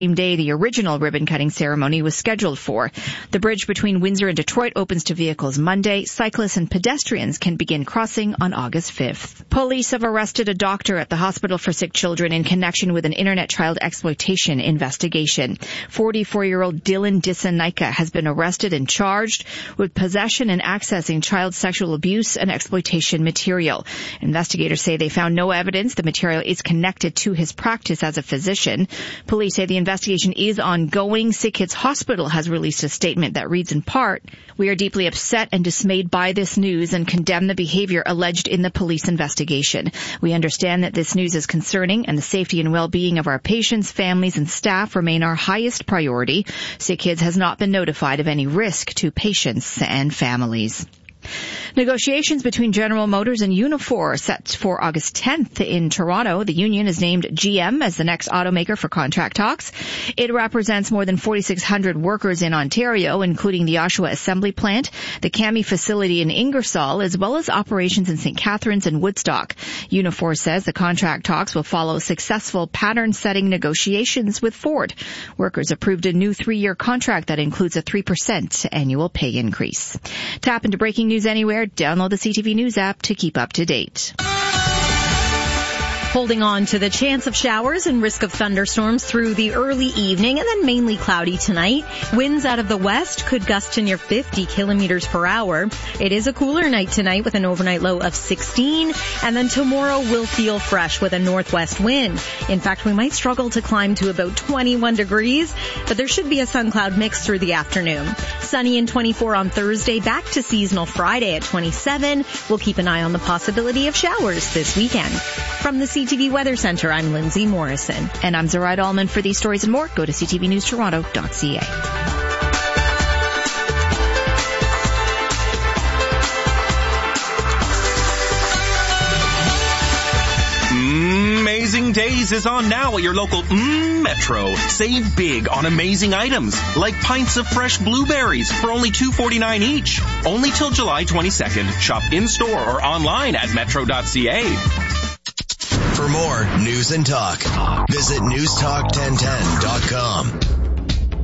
same day the original ribbon-cutting ceremony was scheduled for. The bridge between Windsor and Detroit opens to vehicles Monday. Cyclists and pedestrians can begin crossing on August 5th. Police have arrested a doctor at the Hospital for Sick Children in connection with an internet child exploitation investigation. 44-year-old Dylan Disanaika has been arrested and charged with possession and accessing child sexual abuse and exploitation material. Investigators say they found no evidence the material is connected to his practice as a physician. Police say the investigation is ongoing. Sick Kids Hospital has released a statement that reads in part, "We are deeply upset and dismayed by this news and condemn the behavior alleged in the police investigation. We understand that this news is concerning and the safety and well-being of our patients, families, and staff remain our highest priority. Sick Kids has not been notified of any risk to patients and families." Negotiations between General Motors and Unifor are set for August 10th in Toronto. The union has named GM as the next automaker for contract talks. It represents more than 4,600 workers in Ontario, including the Oshawa Assembly Plant, the Kami facility in Ingersoll, as well as operations in St. Catharines and Woodstock. Unifor says the contract talks will follow successful pattern-setting negotiations with Ford. Workers approved a new 3-year contract that includes a 3% annual pay increase. Tap into breaking news anywhere. Download the CTV News app to keep up to date. Holding on to the chance of showers and risk of thunderstorms through the early evening and then mainly cloudy tonight. Winds out of the west could gust to near 50 kilometers per hour. It is a cooler night tonight with an overnight low of 16, and then tomorrow will feel fresh with a northwest wind. In fact, we might struggle to climb to about 21 degrees, but there should be a sun cloud mix through the afternoon. Sunny and 24 on Thursday, back to seasonal Friday at 27. We'll keep an eye on the possibility of showers this weekend. From the CTV Weather Center, I'm Lindsay Morrison. And I'm Zoraida Allman. For these stories and more, go to ctvnewstoronto.ca. Amazing Days is on now at your local Metro. Save big on amazing items, like pints of fresh blueberries for only $2.49 each. Only till July 22nd. Shop in-store or online at metro.ca. For more news and talk, visit newstalk1010.com.